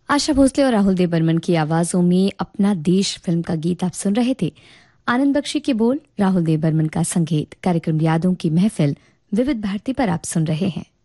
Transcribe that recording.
आशा भोसले और राहुल देव बर्मन की आवाजों में अपना देश फिल्म का गीत आप सुन रहे थे। आनंद बख्शी के बोल, राहुल देव बर्मन का संगीत। कार्यक्रम यादों की महफिल विविध भारती पर आप सुन रहे हैं।